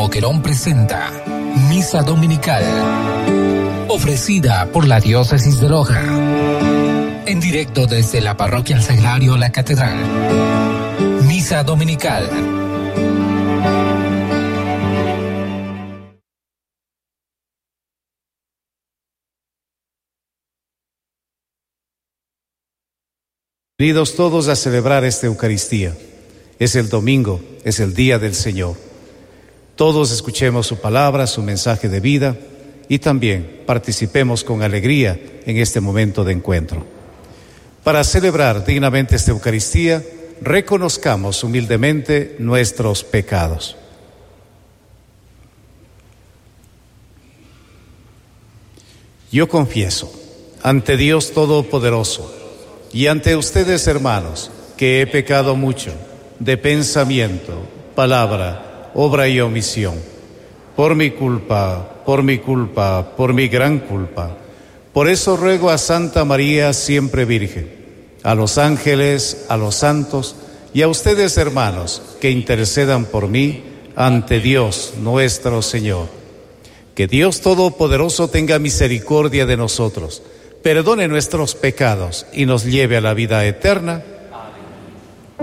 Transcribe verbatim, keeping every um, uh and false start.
Boquerón presenta Misa Dominical, ofrecida por la Diócesis de Loja, en directo desde la Parroquia El Sagrario La Catedral. Misa Dominical. Bienvenidos todos a celebrar esta Eucaristía. Es el domingo, es el día del Señor. Todos escuchemos su palabra, su mensaje de vida y también participemos con alegría en este momento de encuentro. Para celebrar dignamente esta Eucaristía, reconozcamos humildemente nuestros pecados. Yo confieso ante Dios Todopoderoso y ante ustedes, hermanos, que he pecado mucho de pensamiento, palabra, obra y omisión, por mi culpa, por mi culpa, por mi gran culpa. Por eso ruego a Santa María, siempre Virgen, a los ángeles, a los santos y a ustedes, hermanos, que intercedan por mí ante Dios nuestro Señor. Que Dios Todopoderoso tenga misericordia de nosotros, perdone nuestros pecados y nos lleve a la vida eterna.